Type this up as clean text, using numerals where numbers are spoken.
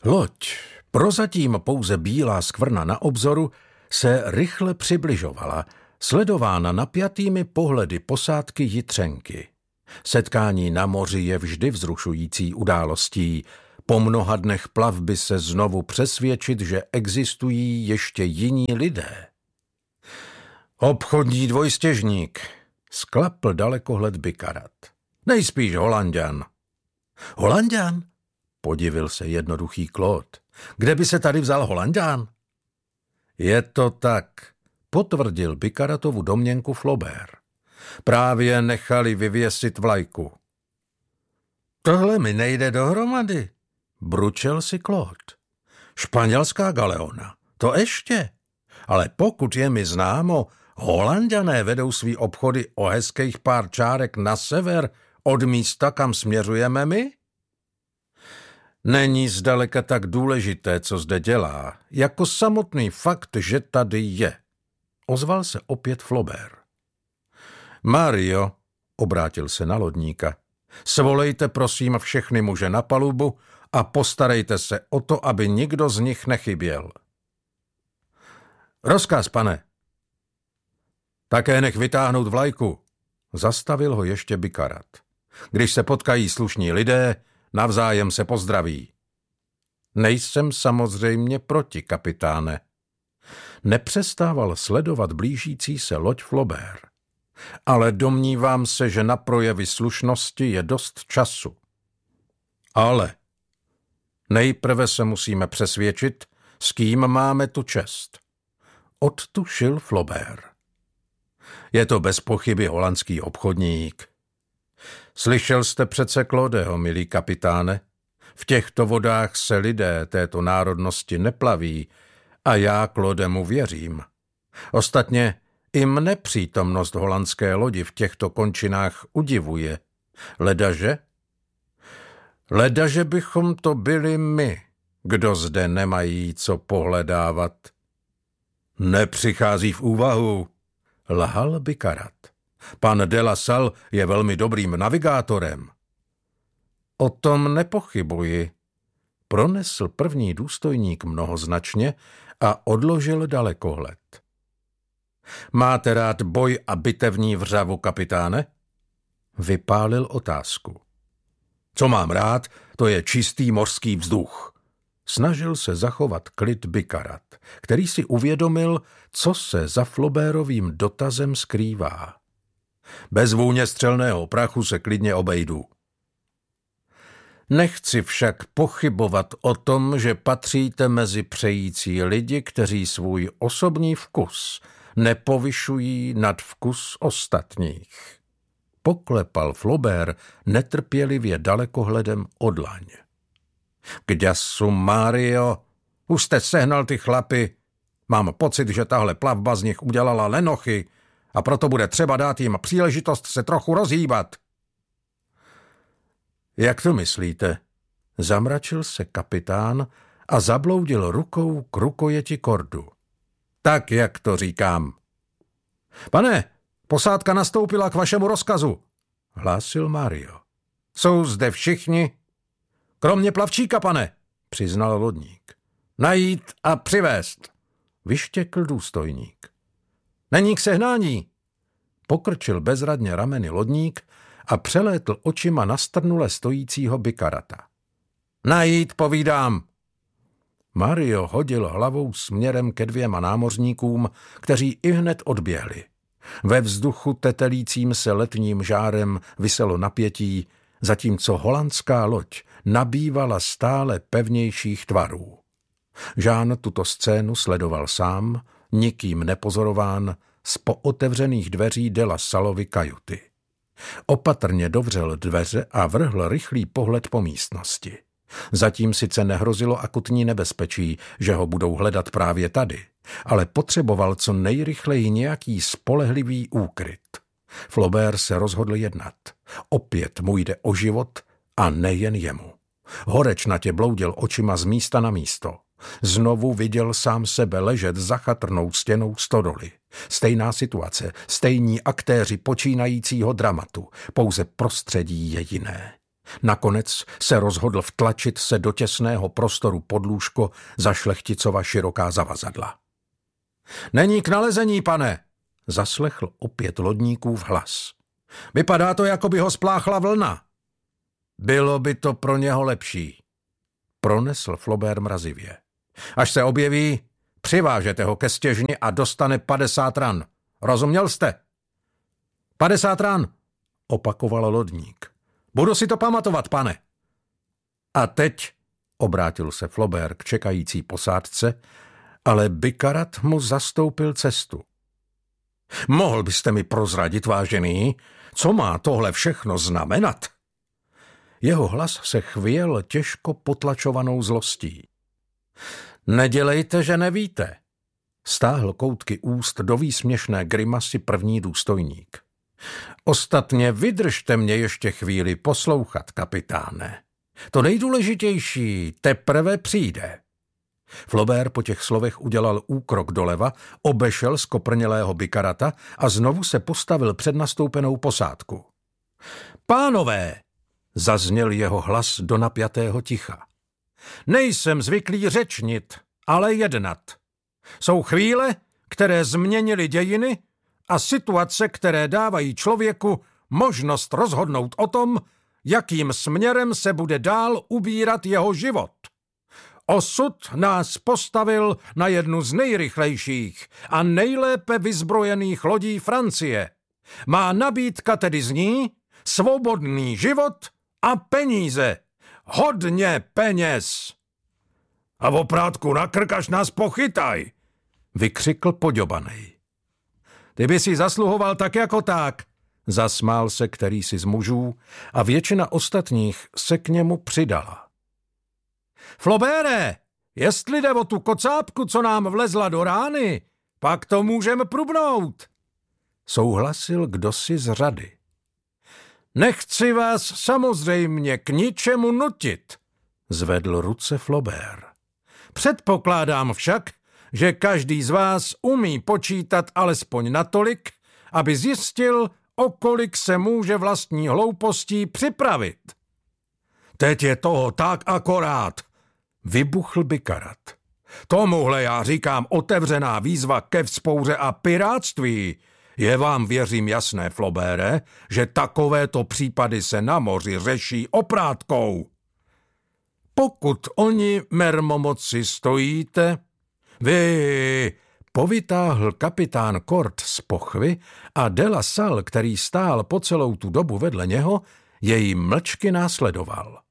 Loď, prozatím pouze bílá skvrna na obzoru, se rychle přibližovala, sledována napjatými pohledy posádky Jitřenky. Setkání na moři je vždy vzrušující událostí. Po mnoha dnech plavby se znovu přesvědčit, že existují ještě jiní lidé. Obchodní dvojstěžník, sklapl dalekohled Bikarat. Nejspíš Holanďan. Holanďan? Podivil se jednoduchý Claude. Kde by se tady vzal Holanďan? Je to tak, potvrdil Bikaratovu domněnku Flaubert. Právě nechali vyvěsit vlajku. Tohle mi nejde dohromady, bručel si Claude. Španělská galeona, to ještě. Ale pokud je mi známo, Holanďané vedou svý obchody o hezkých pár čárek na sever od místa, kam směřujeme my? Není zdaleka tak důležité, co zde dělá, jako samotný fakt, že tady je. Ozval se opět Flaubert. Mario, obrátil se na lodníka, svolejte prosím všechny muže na palubu a postarejte se o to, aby nikdo z nich nechyběl. Rozkaz, pane. Také nech vytáhnout vlajku. Zastavil ho ještě Bikarat. Když se potkají slušní lidé, navzájem se pozdraví. Nejsem samozřejmě proti, kapitáne. Nepřestával sledovat blížící se loď Flaubert. Ale domnívám se, že na projevy slušnosti je dost času. Ale nejprve se musíme přesvědčit, s kým máme tu čest. Odtušil Flaubert. Je to bez pochyby holandský obchodník. Slyšel jste přece Claudeho, milý kapitáne? V těchto vodách se lidé této národnosti neplaví a já Claudemu věřím. Ostatně i mne přítomnost holandské lodi v těchto končinách udivuje. Ledaže bychom to byli my, kdo zde nemají co pohledávat. Nepřichází v úvahu, lhal Bikarat. Pan de la Salle je velmi dobrým navigátorem. O tom nepochybuji, pronesl první důstojník mnohoznačně a odložil dalekohled. Máte rád boj a bitevní vřavu, kapitáne? Vypálil otázku. Co mám rád, to je čistý mořský vzduch. Snažil se zachovat klid Bikarat, který si uvědomil, co se za Flaubertovým dotazem skrývá. Bez vůně střelného prachu se klidně obejdu. Nechci však pochybovat o tom, že patříte mezi přející lidi, kteří svůj osobní vkus nepovyšují nad vkus ostatních. Poklepal Flaubert netrpělivě dalekohledem o dlaň. Kďasu, Mario, už jste sehnal ty chlapy. Mám pocit, že tahle plavba z nich udělala lenochy a proto bude třeba dát jim příležitost se trochu rozhýbat. Jak to myslíte? Zamračil se kapitán a zabloudil rukou k rukojeti kordu. Tak, jak to říkám. Pane, posádka nastoupila k vašemu rozkazu, hlásil Mario. Jsou zde všichni? Kromě plavčíka, pane, přiznal lodník. Najít a přivést, vyštěkl důstojník. Není k sehnání, pokrčil bezradně rameny lodník a přelétl očima nastrnule stojícího Bikarata. Najít, povídám. Mario hodil hlavou směrem ke dvěma námořníkům, kteří ihned odběhli. Ve vzduchu tetelícím se letním žárem viselo napětí, zatímco holandská loď nabývala stále pevnějších tvarů. Jean tuto scénu sledoval sám, nikým nepozorován, z pootevřených dveří de la Sallovy kajuty. Opatrně dovřel dveře a vrhl rychlý pohled po místnosti. Zatím sice nehrozilo akutní nebezpečí, že ho budou hledat právě tady, ale potřeboval co nejrychleji nějaký spolehlivý úkryt. Flaubert se rozhodl jednat. Opět mu jde o život a nejen jemu. Horečnatě bloudil očima z místa na místo. Znovu viděl sám sebe ležet za chatrnou stěnou stodoly. Stejná situace, stejní aktéři počínajícího dramatu, pouze prostředí je jiné. Nakonec se rozhodl vtlačit se do těsného prostoru pod lůžko za Šlechticova široká zavazadla. Není k nalezení, pane, zaslechl opět lodníkův hlas. Vypadá to, jako by ho spláchla vlna. Bylo by to pro něho lepší, pronesl Flaubert mrazivě. Až se objeví, přivážete ho ke stěžni a dostane 50 ran. Rozuměl jste? 50 ran, opakoval lodník. Budu si to pamatovat, pane. A teď, obrátil se Flaubert k čekající posádce, ale Bicquarat mu zastoupil cestu. Mohl byste mi prozradit, vážený, co má tohle všechno znamenat? Jeho hlas se chvěl těžko potlačovanou zlostí. Nedělejte, že nevíte, stáhl koutky úst do výsměšné grimasy první důstojník. Ostatně vydržte mě ještě chvíli poslouchat, kapitáne. To nejdůležitější teprve přijde. Flaubert po těch slovech udělal úkrok doleva, obešel zkoprnělého Bicquarata a znovu se postavil před nastoupenou posádku. Pánové, zazněl jeho hlas do napjatého ticha. Nejsem zvyklý řečnit, ale jednat. Jsou chvíle, které změnily dějiny a situace, které dávají člověku možnost rozhodnout o tom, jakým směrem se bude dál ubírat jeho život. Osud nás postavil na jednu z nejrychlejších a nejlépe vyzbrojených lodí Francie. Má nabídka tedy zní svobodný život a peníze. Hodně peněz. A oprátku na krk, až nás pochytaj, vykřikl poďobanej. Ty by si zasluhoval tak jako tak, zasmál se kterýsi z mužů a většina ostatních se k němu přidala. Flaubere, jestli jde o tu kocápku, co nám vlezla do rány, pak to můžeme prubnout, souhlasil kdosi z řady. Nechci vás samozřejmě k ničemu nutit, zvedl ruce Flaubert. Předpokládám však, že každý z vás umí počítat alespoň natolik, aby zjistil, o kolik se může vlastní hloupostí připravit. Teď je toho tak akorát, vybuchl Bicquarat. Tomuhle já říkám otevřená výzva ke vzpouře a pirátství. Je vám, věřím, jasné, Flaubere, že takovéto případy se na moři řeší oprátkou. Pokud oni mermomoci stojíte, vy, povytáhl kapitán Cord z pochvy a de la Salle, který stál po celou tu dobu vedle něho, jej mlčky následoval.